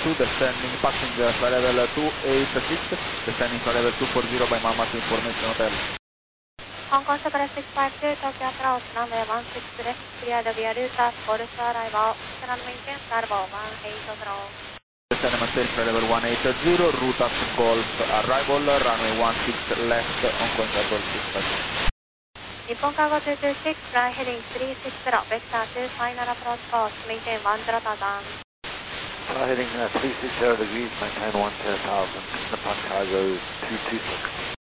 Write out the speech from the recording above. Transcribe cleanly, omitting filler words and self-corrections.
2, descending passenger flight level 286, descending flight level 240 by Mama to Information Hotel. Hong Kong Super 652, Tokyo approach runway 16 left, clear the via route at Golf arrival, Channel maintain, Starboard 180. Descend and maintain flight level 180, route at Golf arrival, runway 16 left, Hong Kong Golf 652. Nippon Cargo 226, fly heading 360, vector 2, final approach course, maintain 10,000. Fly heading 360 degrees, maintain 10,000, Nippon Cargo 226.